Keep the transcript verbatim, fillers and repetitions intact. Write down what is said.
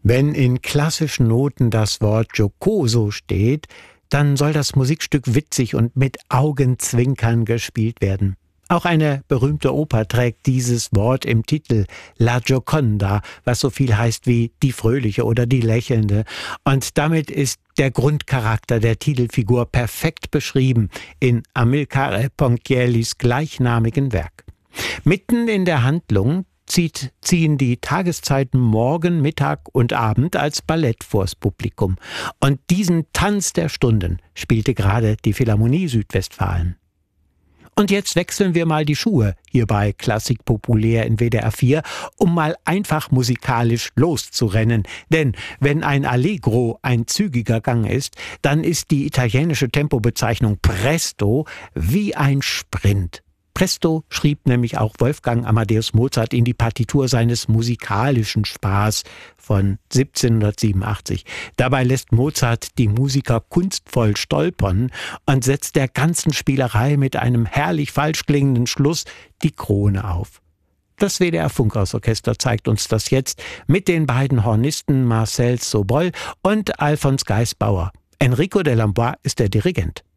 Wenn in klassischen Noten das Wort jocoso steht, dann soll das Musikstück witzig und mit Augenzwinkern gespielt werden. Auch eine berühmte Oper trägt dieses Wort im Titel, La Gioconda, was so viel heißt wie die Fröhliche oder die Lächelnde. Und damit ist der Grundcharakter der Titelfigur perfekt beschrieben in Amilcare Ponchiellis gleichnamigen Werk. Mitten in der Handlung zieht, ziehen die Tageszeiten Morgen, Mittag und Abend als Ballett vors Publikum. Und diesen Tanz der Stunden spielte gerade die Philharmonie Südwestfalen. Und jetzt wechseln wir mal die Schuhe hier bei Klassik populär in W D R vier, um mal einfach musikalisch loszurennen. Denn wenn ein Allegro ein zügiger Gang ist, dann ist die italienische Tempobezeichnung Presto wie ein Sprint. Presto schrieb nämlich auch Wolfgang Amadeus Mozart in die Partitur seines musikalischen Spaß von siebzehnhundertsiebenundachtzig. Dabei lässt Mozart die Musiker kunstvoll stolpern und setzt der ganzen Spielerei mit einem herrlich falsch klingenden Schluss die Krone auf. Das W D R Funkhausorchester zeigt uns das jetzt mit den beiden Hornisten Marcel Sobol und Alphonse Geisbauer. Enrico Delambois ist der Dirigent.